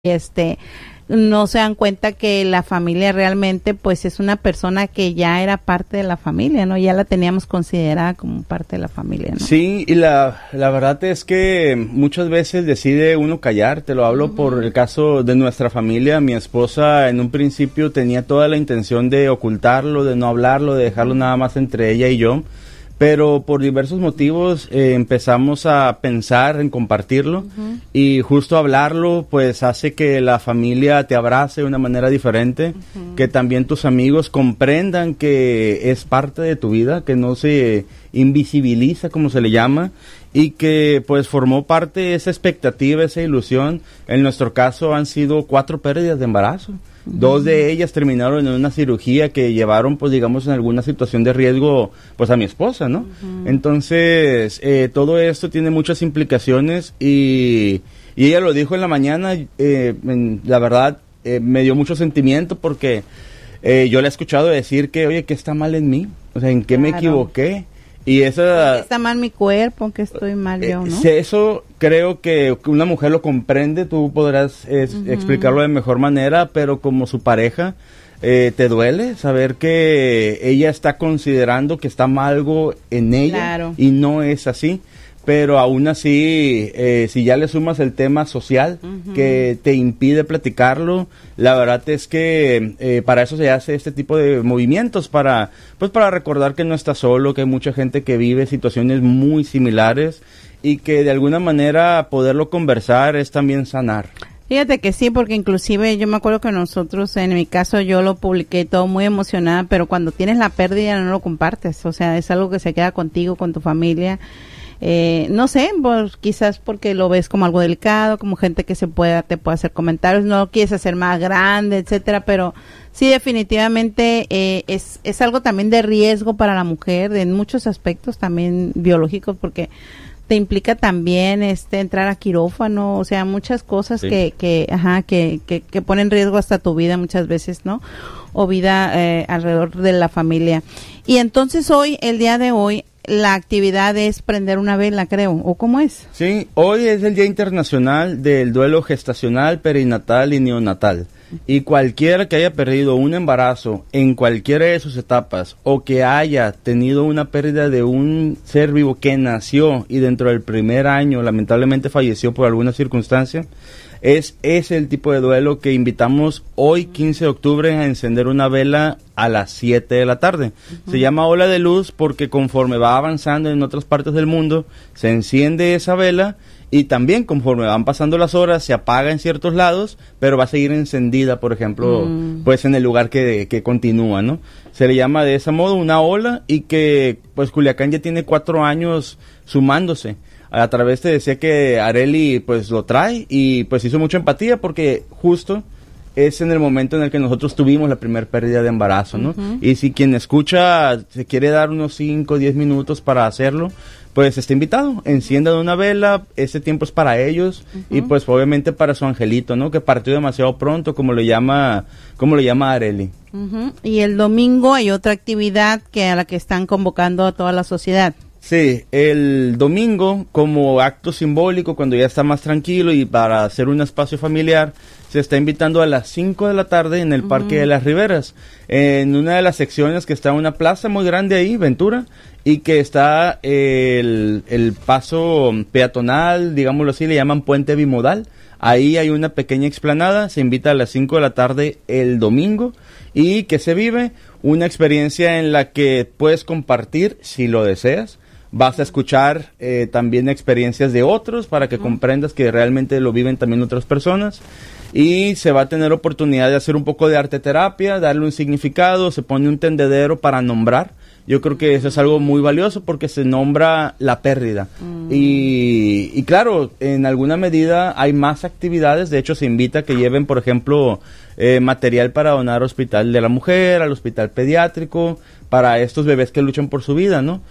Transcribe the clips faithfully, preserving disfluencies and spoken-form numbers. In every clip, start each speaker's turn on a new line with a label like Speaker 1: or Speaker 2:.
Speaker 1: este no se dan cuenta que la familia realmente pues es una persona que ya era parte de la familia, ¿no? Ya la teníamos considerada como parte de la familia, ¿no?
Speaker 2: Sí, y la, la verdad es que muchas veces decide uno callar. Te lo hablo uh-huh. por el caso de nuestra familia. Mi esposa en un principio tenía toda la intención de ocultarlo, de no hablarlo, de dejarlo nada más entre ella y yo. Pero por diversos motivos eh, empezamos a pensar en compartirlo uh-huh. y justo hablarlo pues hace que la familia te abrace de una manera diferente, uh-huh. que también tus amigos comprendan que es parte de tu vida, que no se invisibiliza como se le llama y que pues formó parte de esa expectativa, esa ilusión. En nuestro caso han sido cuatro pérdidas de embarazo. Uh-huh. Dos de ellas terminaron en una cirugía que llevaron, pues digamos, en alguna situación de riesgo, pues a mi esposa, ¿no? Uh-huh. Entonces, eh, todo esto tiene muchas implicaciones y, y ella lo dijo en la mañana, eh, en, la verdad, eh, me dio mucho sentimiento porque eh, yo le he escuchado decir que, oye, ¿qué está mal en mí? O sea, ¿en qué claro. me equivoqué? Y esa,
Speaker 1: está mal mi cuerpo, que estoy mal yo, ¿no?
Speaker 2: Eh, eso creo que una mujer lo comprende, tú podrás es, uh-huh. explicarlo de mejor manera, pero como su pareja, eh, ¿te duele saber que ella está considerando que está mal algo en ella
Speaker 1: claro.
Speaker 2: y no es así? Pero aún así, eh, si ya le sumas el tema social uh-huh. que te impide platicarlo, la verdad es que eh, para eso se hace este tipo de movimientos, para pues para recordar que no estás solo, que hay mucha gente que vive situaciones muy similares y que de alguna manera poderlo conversar es también sanar.
Speaker 1: Fíjate que sí, porque inclusive yo me acuerdo que nosotros, en mi caso, yo lo publiqué todo muy emocionada, pero cuando tienes la pérdida no lo compartes, o sea, es algo que se queda contigo, con tu familia. Eh, no sé, pues, quizás porque lo ves como algo delicado, como gente que se pueda, te puede hacer comentarios, no lo quieres hacer más grande, etcétera, pero sí definitivamente eh, es, es algo también de riesgo para la mujer, en muchos aspectos también biológicos, porque te implica también este entrar a quirófano, o sea, muchas cosas sí. que, que, ajá, que, que, que ponen en riesgo hasta tu vida muchas veces, ¿no? O vida eh, alrededor de la familia. Y entonces hoy, el día de hoy, la actividad es prender una vela, creo, ¿o cómo es?
Speaker 2: Sí, hoy es el Día Internacional del Duelo Gestacional, Perinatal y Neonatal. Y cualquiera que haya perdido un embarazo en cualquiera de sus etapas o que haya tenido una pérdida de un ser vivo que nació y dentro del primer año lamentablemente falleció por alguna circunstancia, es ese el tipo de duelo que invitamos hoy quince de octubre a encender una vela a las siete de la tarde. Uh-huh. Se llama Ola de Luz porque conforme va avanzando en otras partes del mundo se enciende esa vela y también conforme van pasando las horas se apaga en ciertos lados, pero va a seguir encendida, por ejemplo, mm. pues en el lugar que, que continúa, ¿no? Se le llama de ese modo una ola y que pues Culiacán ya tiene cuatro años sumándose. A través te decía que Areli pues lo trae y pues hizo mucha empatía porque justo es en el momento en el que nosotros tuvimos la primer pérdida de embarazo, ¿no? Uh-huh. Y si quien escucha se quiere dar unos cinco o diez minutos para hacerlo, pues está invitado, enciendan una vela, ese tiempo es para ellos uh-huh. y pues obviamente para su angelito, ¿no? Que partió demasiado pronto, como le llama, como le llama Areli.
Speaker 1: Uh-huh. Y el domingo hay otra actividad que a la que están convocando a toda la sociedad.
Speaker 2: Sí, el domingo como acto simbólico, cuando ya está más tranquilo y para hacer un espacio familiar, se está invitando a las cinco de la tarde en el uh-huh. Parque de las Riberas, en una de las secciones que está en una plaza muy grande ahí, Ventura, y que está el, el paso peatonal, digámoslo así, le llaman puente bimodal. Ahí hay una pequeña explanada, se invita a las cinco de la tarde el domingo y que se vive una experiencia en la que puedes compartir si lo deseas. Vas a escuchar eh, también experiencias de otros para que uh-huh. comprendas que realmente lo viven también otras personas. Y se va a tener oportunidad de hacer un poco de arte terapia, darle un significado, se pone un tendedero para nombrar. Yo creo que eso es algo muy valioso porque se nombra la pérdida. Mm. Y, y claro, en alguna medida hay más actividades. De hecho, se invita a que lleven, por ejemplo, eh, material para donar al Hospital de la Mujer, al Hospital Pediátrico, para estos bebés que luchan por su vida, ¿no?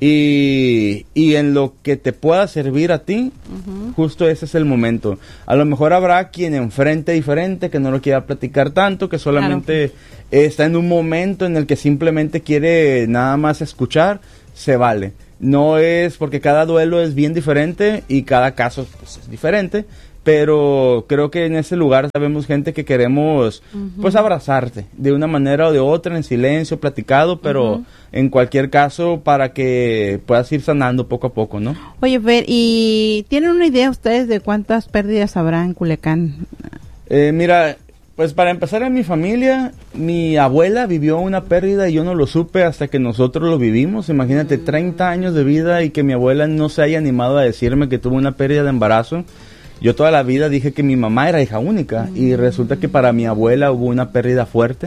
Speaker 2: Y, y en lo que te pueda servir a ti, uh-huh. justo ese es el momento. A lo mejor habrá quien enfrente diferente, que no lo quiera platicar tanto, que solamente claro. está en un momento en el que simplemente quiere nada más escuchar, se vale. No es porque cada duelo es bien diferente y cada caso pues, es diferente, pero creo que en ese lugar sabemos gente que queremos uh-huh. pues abrazarte de una manera o de otra, en silencio, platicado, pero uh-huh. en cualquier caso para que puedas ir sanando poco a poco, ¿no?
Speaker 1: Oye, Fer, ¿y tienen una idea ustedes de cuántas pérdidas habrá en Culiacán?
Speaker 2: Eh, mira, pues para empezar, en mi familia, mi abuela vivió una pérdida y yo no lo supe hasta que nosotros lo vivimos. Imagínate, uh-huh. treinta años de vida y que mi abuela no se haya animado a decirme que tuvo una pérdida de embarazo. Yo toda la vida dije que mi mamá era hija única mm. y resulta que para mi abuela hubo una pérdida fuerte.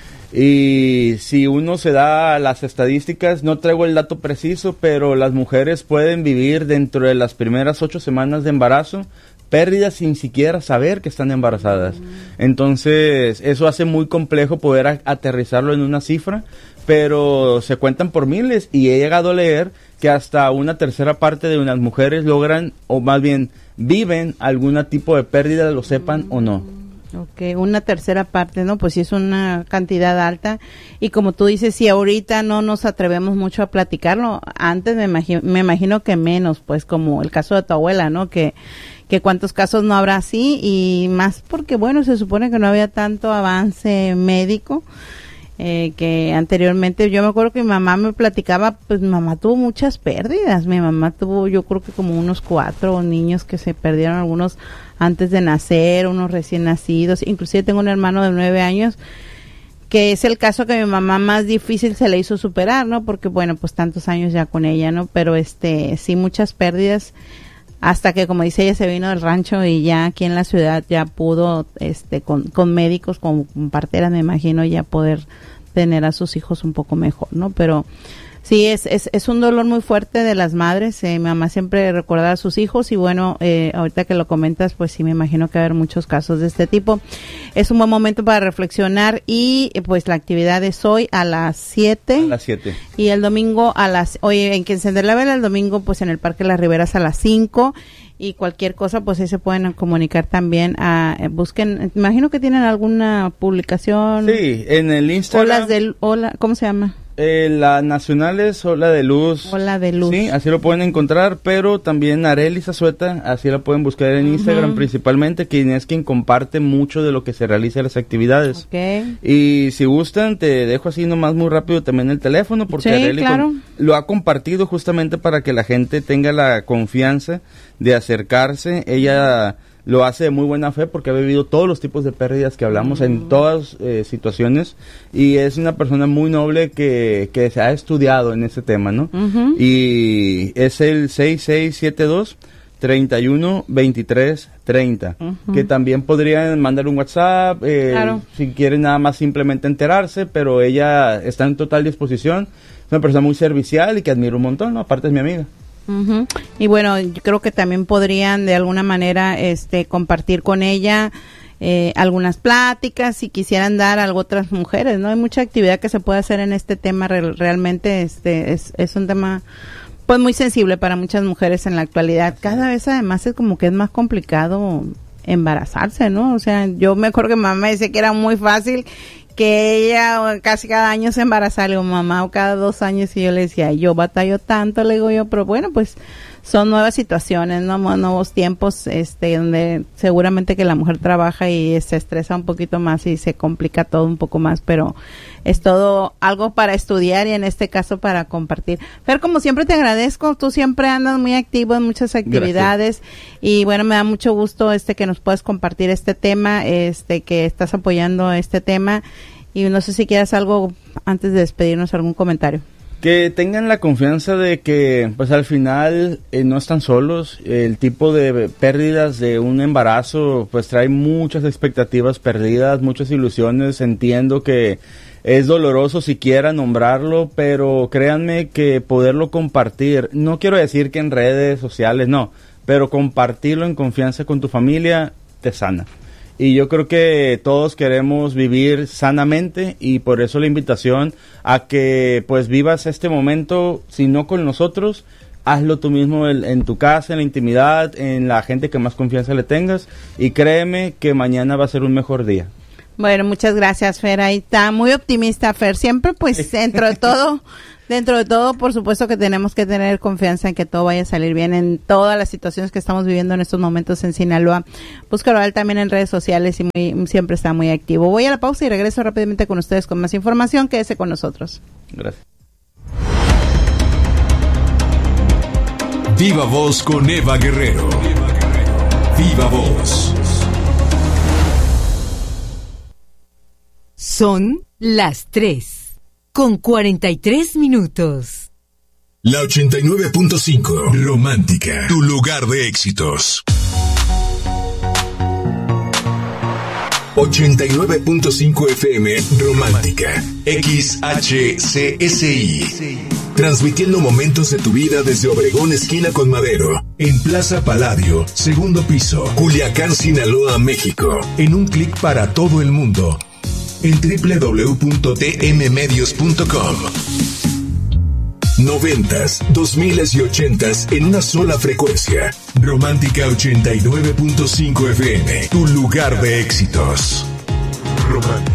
Speaker 2: Y si uno se da las estadísticas, no traigo el dato preciso, pero las mujeres pueden vivir dentro de las primeras ocho semanas de embarazo pérdidas sin siquiera saber que están embarazadas. Mm. Entonces, eso hace muy complejo poder a- aterrizarlo en una cifra, pero se cuentan por miles y he llegado a leer que hasta una tercera parte de unas mujeres logran, o más bien viven algún tipo de pérdida, lo sepan mm. o no.
Speaker 1: Ok, una tercera parte, ¿no? Pues sí es una cantidad alta. Y como tú dices, si ahorita no nos atrevemos mucho a platicarlo, antes me imagino, me imagino que menos, pues como el caso de tu abuela, ¿no? Que, que cuántos casos no habrá así, y más porque, bueno, se supone que no había tanto avance médico. Eh, que anteriormente, yo me acuerdo que mi mamá me platicaba, pues mi mamá tuvo muchas pérdidas, mi mamá tuvo yo creo que como unos cuatro niños que se perdieron, algunos antes de nacer, unos recién nacidos, inclusive tengo un hermano de nueve años, que es el caso que a mi mamá más difícil se le hizo superar, ¿no? Porque bueno, pues tantos años ya con ella, ¿no? Pero este, sí muchas pérdidas, hasta que como dice ella se vino del rancho y ya aquí en la ciudad ya pudo, este, con, con médicos, con, con parteras me imagino, ya poder tener a sus hijos un poco mejor, ¿no? Pero sí, es, es, es un dolor muy fuerte de las madres. Eh, mi mamá siempre recordaba a sus hijos y bueno, eh, ahorita que lo comentas, pues sí me imagino que va a haber muchos casos de este tipo. Es un buen momento para reflexionar y eh, pues la actividad es hoy a las siete.
Speaker 2: A las siete. Y
Speaker 1: el domingo a las, oye, en que encender la vela, el domingo pues en el Parque Las Riberas a las cinco. Y cualquier cosa, pues ahí se pueden comunicar también. A, eh, busquen, imagino que tienen alguna publicación.
Speaker 2: Sí, en el Instagram.
Speaker 1: Olas de, hola, ¿cómo se llama?
Speaker 2: Eh, la nacional es Ola de Luz.
Speaker 1: Ola de Luz.
Speaker 2: Sí, así lo pueden encontrar, pero también Arely Zazueta, así la pueden buscar en uh-huh. Instagram principalmente, quien es quien comparte mucho de lo que se realiza en las actividades.
Speaker 1: Okay.
Speaker 2: Y si gustan, te dejo así nomás muy rápido también el teléfono, porque
Speaker 1: sí,
Speaker 2: Arely
Speaker 1: claro.
Speaker 2: con, lo ha compartido justamente para que la gente tenga la confianza de acercarse. Ella lo hace de muy buena fe porque ha vivido todos los tipos de pérdidas que hablamos, uh-huh. en todas eh, situaciones, y es una persona muy noble que, que se ha estudiado en ese tema, ¿no? Uh-huh. Y es el seis seis siete dos, treinta y uno, veintitrés, treinta, uh-huh. que también podrían mandar un WhatsApp, eh, claro. si quieren nada más simplemente enterarse, pero ella está en total disposición, es una persona muy servicial y que admiro un montón, ¿no? Aparte es mi amiga.
Speaker 1: Uh-huh. Y bueno, yo creo que también podrían de alguna manera este compartir con ella eh, algunas pláticas si quisieran dar algo a otras mujeres, ¿no? Hay mucha actividad que se puede hacer en este tema, re- realmente este es, es un tema pues muy sensible para muchas mujeres en la actualidad. Cada vez además es como que es más complicado embarazarse, ¿no? O sea, yo me acuerdo que mamá me decía que era muy fácil, que ella casi cada año se embarazaba, le digo, mamá, o cada dos años, y yo le decía, yo batallo tanto, le digo yo, pero bueno, pues son nuevas situaciones, ¿no? Nuevos tiempos, este, donde seguramente que la mujer trabaja y se estresa un poquito más y se complica todo un poco más, pero es todo algo para estudiar y en este caso para compartir. Fer, como siempre te agradezco, tú siempre andas muy activo en muchas actividades. Gracias. Y bueno, me da mucho gusto este que nos puedas compartir este tema, este que estás apoyando este tema, y no sé si quieras algo antes de despedirnos, algún comentario.
Speaker 2: Que tengan la confianza de que pues al final eh, no están solos. El tipo de pérdidas de un embarazo pues trae muchas expectativas perdidas, muchas ilusiones. Entiendo que es doloroso siquiera nombrarlo, pero créanme que poderlo compartir, no quiero decir que en redes sociales, no, pero compartirlo en confianza con tu familia te sana. Y yo creo que todos queremos vivir sanamente, y por eso la invitación a que pues vivas este momento, si no con nosotros, hazlo tú mismo en, en tu casa, en la intimidad, en la gente que más confianza le tengas, y créeme que mañana va a ser un mejor día.
Speaker 1: Bueno, muchas gracias, Fer. Ahí está, muy optimista, Fer. Siempre, pues, dentro de todo, Dentro de todo, por supuesto que tenemos que tener confianza en que todo vaya a salir bien en todas las situaciones que estamos viviendo en estos momentos en Sinaloa. Búscalo a él también en redes sociales y muy, siempre está muy activo. Voy a la pausa y regreso rápidamente con ustedes con más información. Quédese con nosotros.
Speaker 2: Gracias.
Speaker 3: Viva Voz con Eva Guerrero. Viva Voz.
Speaker 4: Son las tres. Con cuarenta y tres minutos.
Speaker 3: La ochenta y nueve punto cinco, Romántica, tu lugar de éxitos. ochenta y nueve punto cinco F M, Romántica, X H C S I. Transmitiendo momentos de tu vida desde Obregón, esquina con Madero, en Plaza Palladio, segundo piso, Culiacán, Sinaloa, México. En un clic para todo el mundo. En doble u doble u doble u punto t m medios punto com. Noventas, dos miles y ochentas en una sola frecuencia. Romántica ochenta y nueve punto cinco F M, tu lugar de éxitos. Romántica.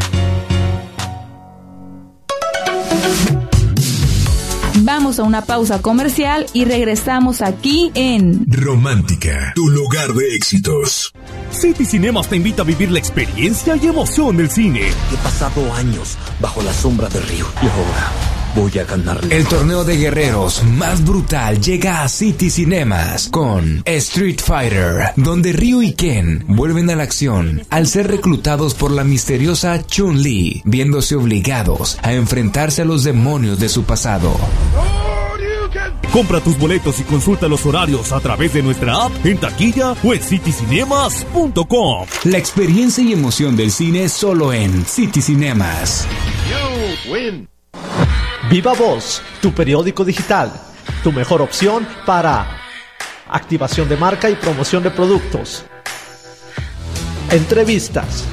Speaker 5: Vamos a una pausa comercial y regresamos aquí en
Speaker 3: Romántica, tu lugar de éxitos.
Speaker 6: City Cinemas te invita a vivir la experiencia y emoción del cine.
Speaker 7: He pasado años bajo la sombra del río y ahora voy a ganarle.
Speaker 8: El torneo de guerreros más brutal llega a City Cinemas con Street Fighter, donde Ryu y Ken vuelven a la acción al ser reclutados por la misteriosa Chun-Li, viéndose obligados a enfrentarse a los demonios de su pasado.
Speaker 6: Compra tus boletos y consulta los horarios a través de nuestra app, en taquilla o en city cinemas punto com.
Speaker 8: La experiencia y emoción del cine solo en City Cinemas.
Speaker 9: You win. Viva Voz, tu periódico digital, tu mejor opción para activación de marca y promoción de productos, entrevistas,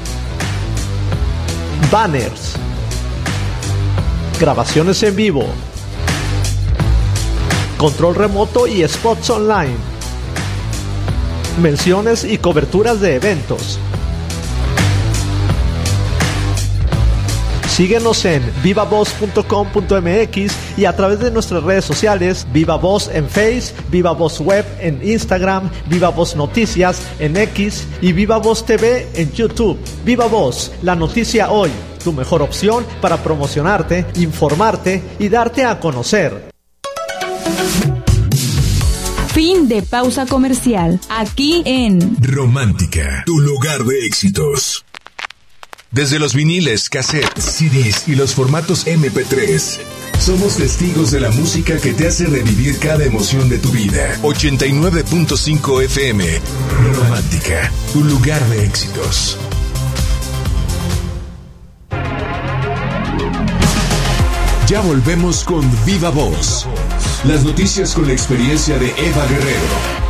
Speaker 9: banners, grabaciones en vivo, control remoto y spots online, menciones y coberturas de eventos. Síguenos en viva voz punto com punto m x y a través de nuestras redes sociales, Viva Voz en Face, Viva Voz Web en Instagram, Viva Voz Noticias en X y Viva Voz T V en YouTube. Viva Voz, la noticia hoy, tu mejor opción para promocionarte, informarte y darte a conocer.
Speaker 5: Fin de pausa comercial, aquí en
Speaker 3: Romántica, tu lugar de éxitos. Desde los viniles, cassettes, C Ds y los formatos eme pe tres, somos testigos de la música que te hace revivir cada emoción de tu vida. ochenta y nueve punto cinco F M, Romántica, tu lugar de éxitos. Ya volvemos con Viva Voz. Las noticias con la experiencia de Eva Guerrero.